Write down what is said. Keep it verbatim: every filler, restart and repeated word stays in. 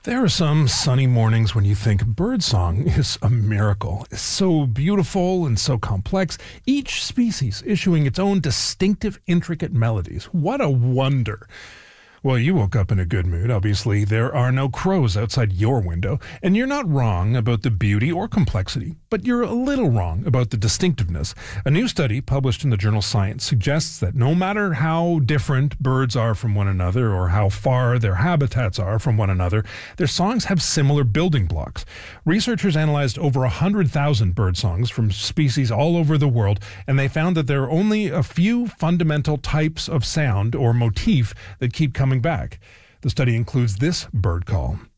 There are some sunny mornings when you think birdsong is a miracle. It's so beautiful and so complex, each species issuing its own distinctive, intricate melodies. What a wonder! Well, you woke up in a good mood. Obviously, there are no crows outside your window, and you're not wrong about the beauty or complexity, but you're a little wrong about the distinctiveness. A new study published in the journal Science suggests that no matter how different birds are from one another or how far their habitats are from one another, their songs have similar building blocks. Researchers analyzed over one hundred thousand bird songs from species all over the world, and they found that there are only a few fundamental types of sound or motif that keep coming back. The study includes this bird call.